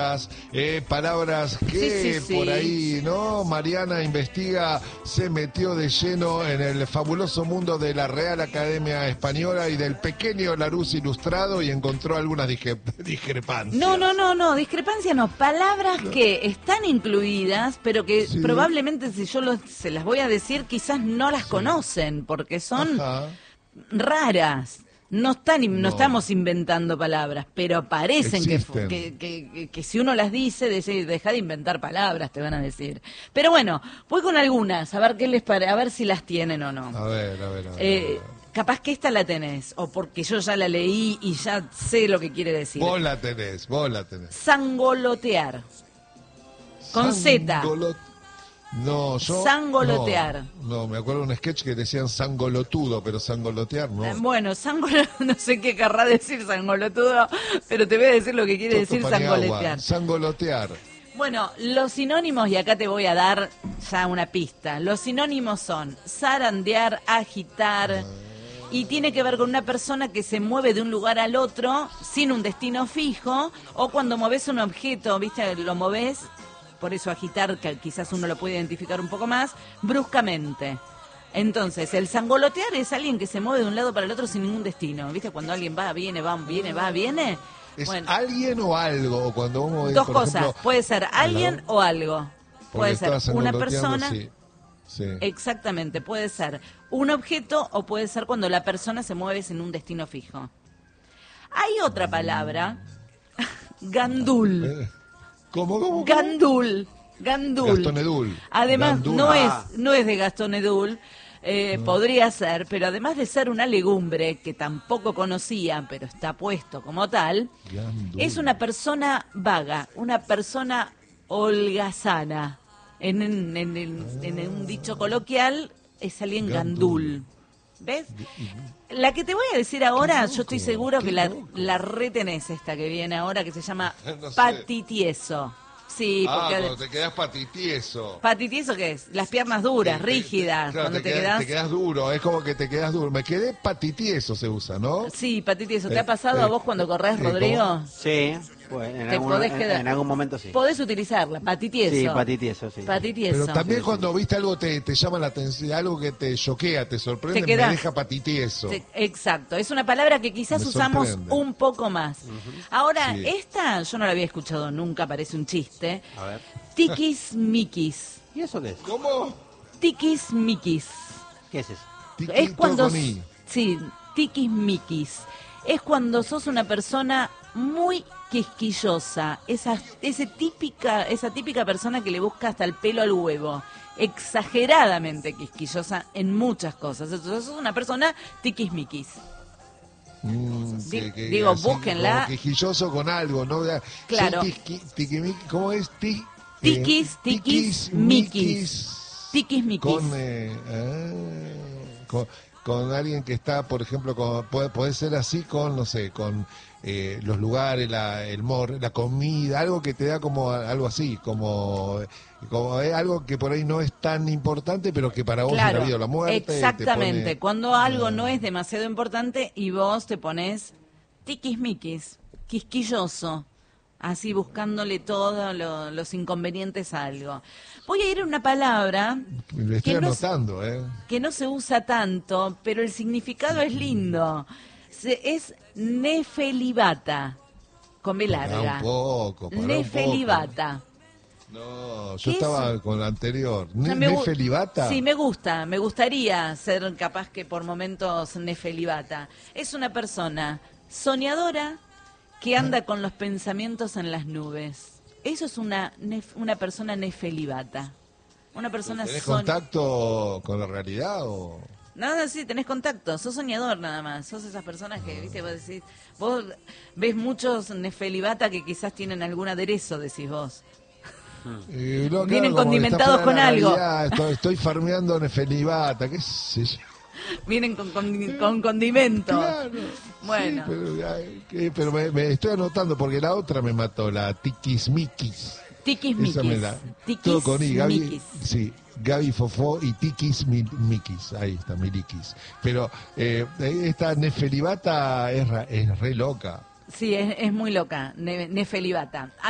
Palabras que sí. por ahí, ¿no? Mariana investiga, se metió de lleno en el fabuloso mundo de la Real Academia Española y del pequeño Larousse ilustrado y encontró algunas discrepancias. No, discrepancia no, palabras que están incluidas, pero que Sí. probablemente si yo se las voy a decir, quizás no las conocen, porque son raras. No estamos inventando palabras, pero parecen que si uno las dice, deja de inventar palabras, te van a decir. Pero bueno, voy con algunas, a ver qué les parece, a ver si las tienen o no. A ver. Capaz que esta la tenés, o porque yo ya la leí y ya sé lo que quiere decir. Vos la tenés. Sangolotear. Con Z. No, yo... Sangolotear. No, me acuerdo de un sketch que decían sangolotudo, pero sangolotear no. Bueno, no sé qué querrá decir sangolotudo, pero te voy a decir lo que quiere decir sangoletear. Sangolotear. Bueno, los sinónimos, y acá te voy a dar ya una pista. Los sinónimos son zarandear, agitar, y tiene que ver con una persona que se mueve de un lugar al otro sin un destino fijo, o cuando moves un objeto, ¿viste? Lo moves. Por eso agitar, que quizás uno lo puede identificar un poco más, bruscamente. Entonces, el sangolotear es alguien que se mueve de un lado para el otro sin ningún destino. ¿Viste? Cuando alguien va, viene. ¿Es bueno, alguien o algo? O cuando uno, dos por cosas. ejemplo, puede ser alguien o algo. Puede ser una persona. Sí. Exactamente. Puede ser un objeto o puede ser cuando la persona se mueve sin un destino fijo. Hay otra palabra. Gandul. ¿Cómo? Gandul. Gastón Edul. Además, Gandul. no es de Gastón Edul, podría ser, pero además de ser una legumbre que tampoco conocía, pero está puesto como tal, Gandul. es una persona vaga, una persona holgazana. En un dicho coloquial, es alguien gandul. ¿Ves? La que te voy a decir ahora, yo estoy seguro que la retenés esta que viene ahora, que se llama No sé. patitieso. Sí, porque cuando te quedás patitieso. ¿Patitieso qué es? Las piernas duras, rígidas. Claro, cuando te quedás duro, es como que te quedas duro. Me quedé patitieso, se usa, ¿no? Sí, patitieso. ¿Te ha pasado a vos cuando corres, Rodrigo? Sí, pues en algún momento sí. Podés utilizarla, patitieso. Sí, patitieso, sí. Patitieso. Pero también Sí. cuando viste algo te llama la atención, algo que te choquea, te sorprende, Te me quedás. deja patitieso. Exacto, es una palabra que quizás Me usamos sorprende. un poco más. Ahora, Sí. esta yo no la había escuchado nunca, parece un chiste. A ver. Tiquismiquis. ¿Y eso qué es? ¿Cómo? Tiquismiquis. ¿Qué es eso? Es cuando... Con I. Sí, tiquismiquis. Es cuando sos una persona muy quisquillosa. Esa típica persona que le busca hasta el pelo al huevo. Exageradamente quisquillosa en muchas cosas. Entonces sos una persona tiquismiquis. Digo, así, búsquenla. como quejilloso con algo, ¿no? Claro. ¿Cómo es? Tiquismiquis. Tiquismiquis. Con alguien que está, por ejemplo, puede ser así con, no sé, con los lugares, la comida, algo que te da como algo así, como algo que por ahí no es tan importante, pero que para vos es la vida o la muerte. Exactamente, te pone, cuando algo no es demasiado importante y vos te pones tiquismiquis, quisquilloso, así buscándole todos los inconvenientes a algo. Voy a ir a una palabra Le estoy anotando, que no se usa tanto, pero el significado es lindo. Es nefelibata, con B larga. Pará un poco. Nefelibata. No, yo estaba con la anterior. Ya ¿Nefelibata? Sí, me gustaría ser capaz que por momentos nefelibata. Es una persona soñadora que anda con los pensamientos en las nubes. Eso es una persona nefelibata. Una persona ¿Tenés contacto con la realidad o...? No, sí, tenés contacto, sos soñador nada más, sos esas personas que, viste, vos decís, vos ves muchos nefelibata que quizás tienen algún aderezo, decís vos. Vienen condimentados con algo. Estoy farmeando nefelibata, qué sé yo. Vienen con condimento. Claro. Bueno. Sí, pero me estoy anotando porque la otra me mató, la tiquismiquis. Tiquismiquis. Todo con I, Gaby, Tiquismiquis. sí, Gaby Fofó y Tiquismiquis, ahí está, Miliquis. Pero esta nefelibata es re loca. Sí, es muy loca, nefelibata.